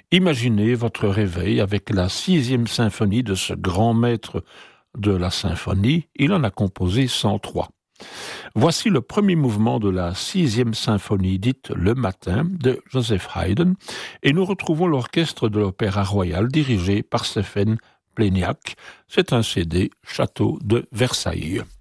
Imaginez votre réveil avec la 6e symphonie de ce grand maître de la symphonie. Il en a composé 103. Voici le premier mouvement de la 6e symphonie dite Le Matin de Joseph Haydn et nous retrouvons l'orchestre de l'Opéra Royal dirigé par Stephen Pleniak. C'est un CD Château de Versailles.